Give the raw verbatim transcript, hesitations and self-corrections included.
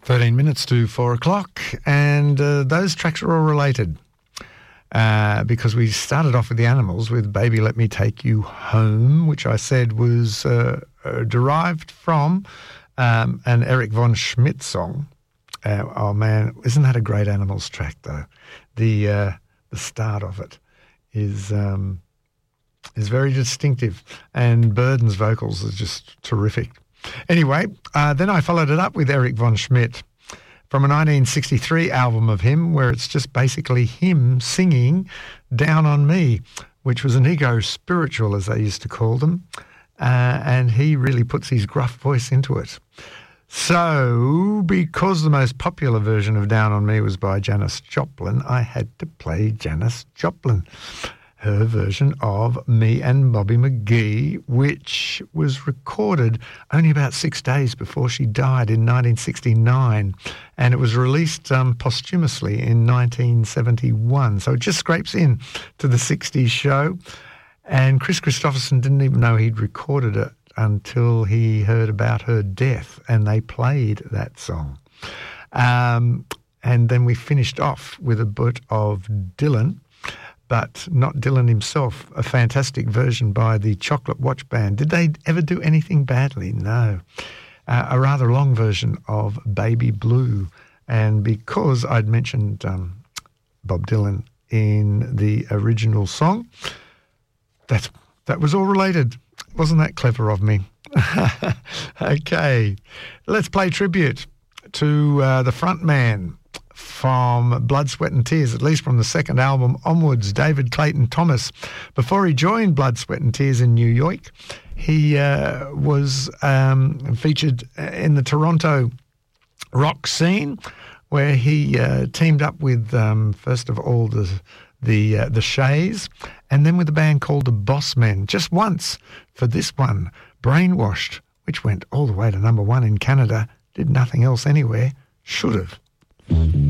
thirteen minutes to four o'clock, and uh, those tracks are all related uh, because we started off with the Animals with Baby Let Me Take You Home, which I said was uh, uh, derived from um, an Eric von Schmidt song. Uh, oh, man, isn't that a great Animals track, though? The uh, the start of it is um, is very distinctive, and Burden's vocals are just terrific. Anyway, uh, then I followed it up with Eric von Schmidt from a nineteen sixty-three album of him where it's just basically him singing Down on Me, which was an ego spiritual, as they used to call them, uh, and he really puts his gruff voice into it. So, because the most popular version of Down on Me was by Janis Joplin, I had to play Janis Joplin, her version of Me and Bobby McGee, which was recorded only about six days before she died in nineteen sixty-nine, and it was released um, posthumously in nineteen seventy-one. So it just scrapes in to the sixties show, and Chris Christopherson didn't even know he'd recorded it until he heard about her death, and they played that song. Um, and then we finished off with a bit of Dylan, but not Dylan himself, a fantastic version by the Chocolate Watch Band. Did they ever do anything badly? No. Uh, a rather long version of Baby Blue. And because I'd mentioned um, Bob Dylan in the original song, that's, that was all related. Wasn't that clever of me? Okay, let's play tribute to uh, the front man from Blood, Sweat and Tears, at least from the second album onwards, David Clayton Thomas. Before he joined Blood, Sweat and Tears in New York, he uh, was um, featured in the Toronto rock scene, where he uh, teamed up with, um, first of all, the the uh, the Shays, and then with a band called the Bossmen, just once for this one, Brainwashed, which went all the way to number one in Canada, did nothing else anywhere, should have.